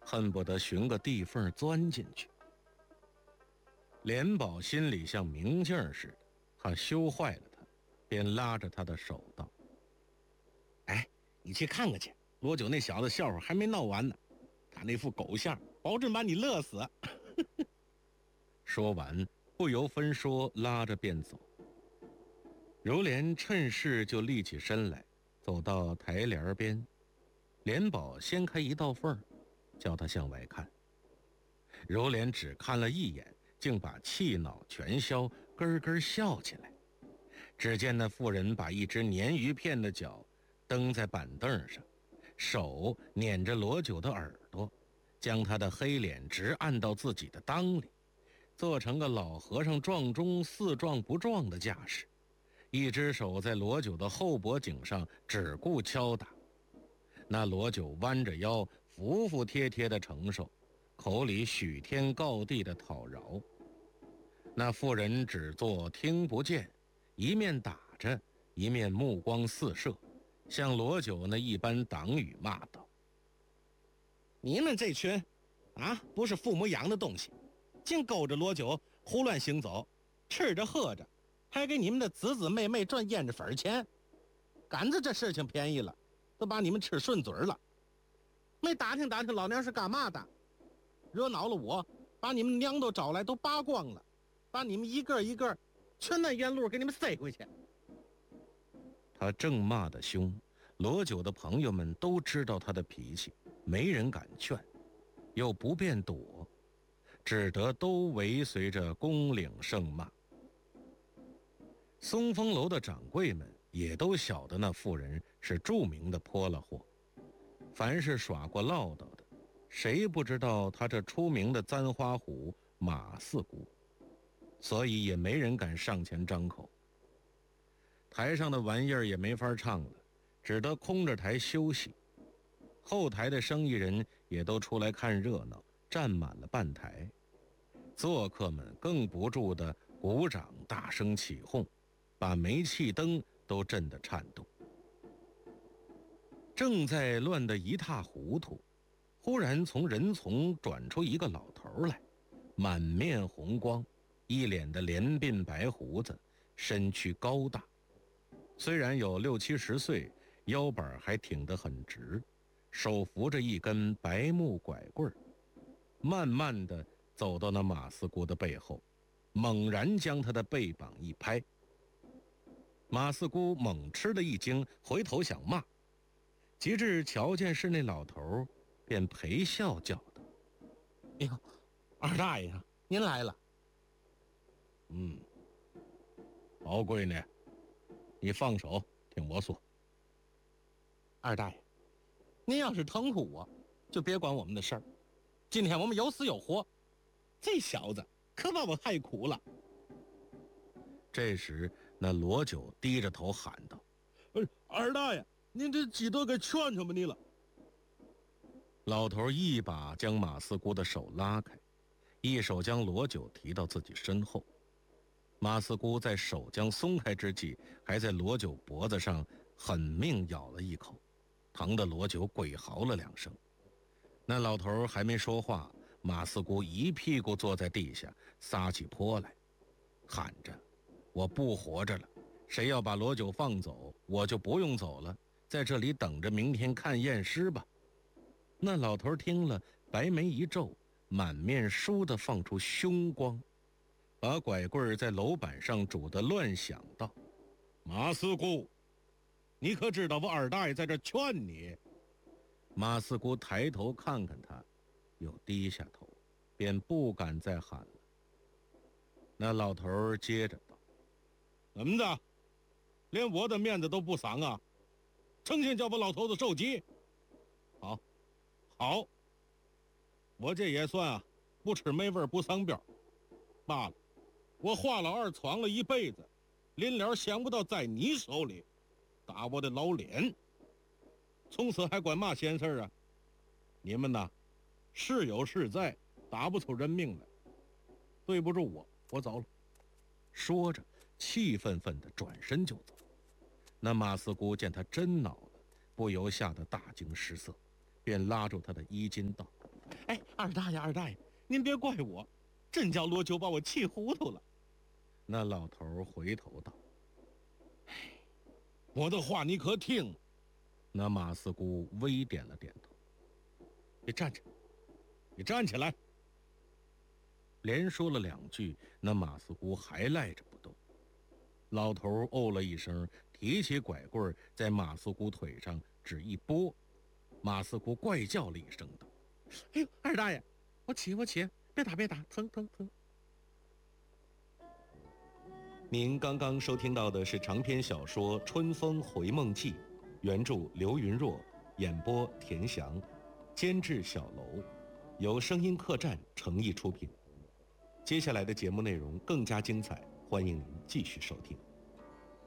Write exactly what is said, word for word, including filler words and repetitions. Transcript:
恨不得寻个地缝钻进去。连宝心里像明镜似的，怕羞坏了他，便拉着他的手道：哎，你去看看去，罗九那小子笑话还没闹完呢，他那副狗相保准把你乐死。说完不由分说拉着便走。柔莲趁势就立起身来，走到台帘边，连宝掀开一道缝，叫他向外看。柔莲只看了一眼，竟把气恼全消，咯咯笑起来。只见那妇人把一只鲶鱼片的脚蹬在板凳上，手捻着罗九的耳朵，将他的黑脸直按到自己的裆里，做成个老和尚撞钟似撞不撞的架势，一只手在罗九的后脖颈上只顾敲打。那罗九弯着腰服服帖帖地承受，口里许天告地的讨饶。那妇人只做听不见，一面打着，一面目光四射，像罗九那一般党语骂道：你们这群啊，不是父母养的东西，净勾着罗九胡乱行走，吃着喝着，还给你们的子子妹妹赚胭脂粉钱，赶着这事情便宜了，都把你们吃顺嘴了。没打听打听老娘是干嘛的，惹恼了我，把你们娘都找来，都扒光了，把你们一个一个全那原路给你们塞回去。他正骂得凶，罗九的朋友们都知道他的脾气，没人敢劝，又不便躲，只得都尾随着公领圣骂。松风楼的掌柜们也都晓得那妇人是著名的泼了货，凡是耍过唠叨的，谁不知道他这出名的簪花虎马四姑，所以也没人敢上前张口。台上的玩意儿也没法唱了，只得空着台休息。后台的生意人也都出来看热闹，站满了半台。做客们更不住地鼓掌大声起哄，把煤气灯都震得颤动。正在乱得一塌糊涂，忽然从人丛转出一个老头来，满面红光，一脸的连鬓白胡子，身躯高大，虽然有六七十岁，腰板还挺得很直，手扶着一根白木拐棍，慢慢地走到那马四姑的背后，猛然将他的背膀一拍。马四姑猛吃了一惊，回头想骂，及至瞧见是那老头，便陪笑叫道：哎呦，二大爷啊，您来了。嗯，宝贵呢，你放手听我说。二大爷，您要是疼苦我，就别管我们的事儿。今天我们有死有活，这小子可把我害苦了。这时那罗九低着头喊道：二大爷，您这几多给劝劝吧你了。老头一把将马四姑的手拉开，一手将罗九提到自己身后。马四姑在手将松开之际，还在罗九脖子上狠命咬了一口，疼得罗九鬼嚎了两声。那老头还没说话，马四姑一屁股坐在地下，撒起泼来，喊着：我不活着了，谁要把罗九放走，我就不用走了，在这里等着明天看验尸吧。那老头听了，白眉一皱，满面倏地放出凶光，把拐棍在楼板上拄得乱响道：马四姑，你可知道我二大爷在这劝你？马四姑抬头看看他，又低下头，便不敢再喊了。那老头接着道：怎么的，连我的面子都不赏啊？成天叫我老头子受急。好好，我这也算啊，不吃没味不丧膘罢了。我华老二闯了一辈子，临了想不到在你手里打我的老脸，从此还管嘛闲事啊？你们呐，是有是在，打不出人命来。对不住我，我走了。说着气愤愤地转身就走。那马四姑见他真恼了，不由吓得大惊失色，便拉住他的衣襟道： 哎，二大爷，二大爷，您别怪我，真叫罗九把我气糊涂了。 那老头回头道：“ 我的话你可听？” 那马四姑微点了点头。 你站着，你站起来。 连说了两句，那马四姑还赖着不动。老头哦了一声，提起拐棍在马四姑腿上只一拨，马四姑怪叫了一声道：“ 哎呦，二大爷，我起我起，别打别打，疼疼疼！” 您刚刚收听到的是长篇小说《春风回梦记》，原著刘云若，演播田翔，监制小楼，由声音客栈诚意出品。接下来的节目内容更加精彩，欢迎您继续收听。